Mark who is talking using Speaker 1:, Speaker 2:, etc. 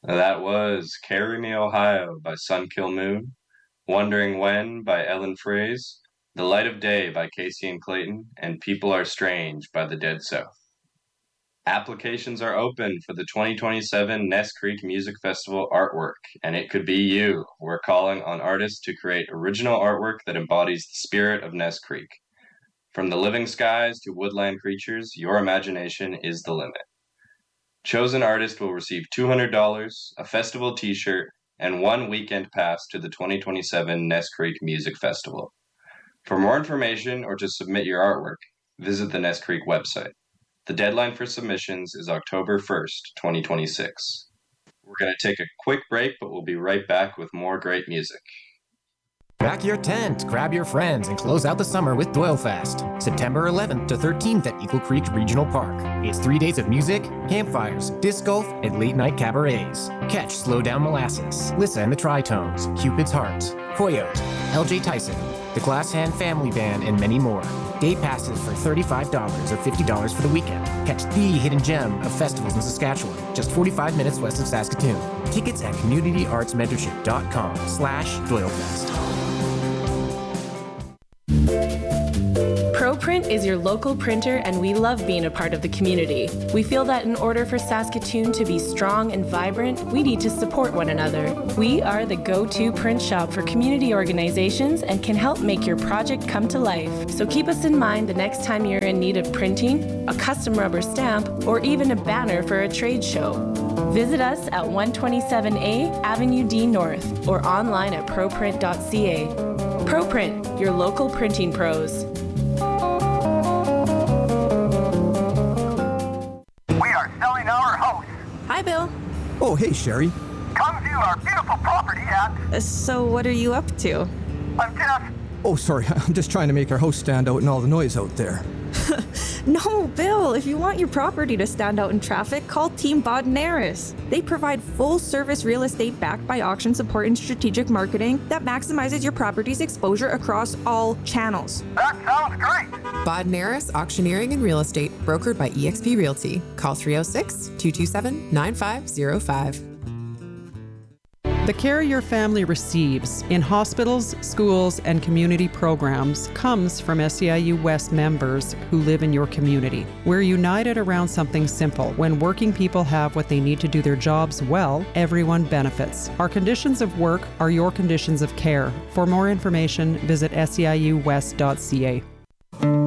Speaker 1: That was Carry Me Ohio by Sun Kill Moon, Wondering When by Ellen Fraze, The Light of Day by Casey and Clayton, and People Are Strange by The Dead South. Applications are open for the 2027 Ness Creek Music Festival artwork, and it could be you. We're calling on artists to create original artwork that embodies the spirit of Ness Creek. From the living skies to woodland creatures, your imagination is the limit. Chosen artist will receive $200, a festival t-shirt, and one weekend pass to the 2027 Ness Creek Music Festival. For more information or to submit your artwork, visit the Ness Creek website. The deadline for submissions is October 1st, 2026. We're going to take a quick break, but we'll be right back with more great music.
Speaker 2: Pack your tent, grab your friends, and close out the summer with Doylefest. September 11th to 13th at Eagle Creek Regional Park. It's 3 days of music, campfires, disc golf, and late-night cabarets. Catch Slow Down Molasses, Lissa and the Tritones, Cupid's Heart, Coyote, LJ Tyson, the Glass Hand Family Band, and many more. Day passes for $35 or $50 for the weekend. Catch the hidden gem of festivals in Saskatchewan, just 45 minutes west of Saskatoon. Tickets at communityartsmentorship.com/Doylefest.
Speaker 3: ProPrint is your local printer, and we love being a part of the community. We feel that in order for Saskatoon to be strong and vibrant, we need to support one another. We are the go-to print shop for community organizations and can help make your project come to life. So keep us in mind the next time you're in need of printing, a custom rubber stamp, or even a banner for a trade show. Visit us at 127A Avenue D North or online at proprint.ca. ProPrint, your local printing pros.
Speaker 4: Hi, Bill.
Speaker 5: Oh, hey, Sherry.
Speaker 6: Come view our beautiful property at...
Speaker 4: So what are you up to?
Speaker 6: I'm Jeff.
Speaker 5: Oh, sorry, I'm just trying to make our house stand out in all the noise out there.
Speaker 4: No, Bill, if you want your property to stand out in traffic, call Team Bodnaris. They provide full-service real estate backed by auction support and strategic marketing that maximizes your property's exposure across all channels.
Speaker 6: That sounds great.
Speaker 7: Bodnaris Auctioneering and Real Estate, brokered by eXp Realty. Call 306-227-9505.
Speaker 8: The care your family receives in hospitals, schools, and community programs comes from SEIU West members who live in your community. We're united around something simple. When working people have what they need to do their jobs well, everyone benefits. Our conditions of work are your conditions of care. For more information, visit seiuwest.ca.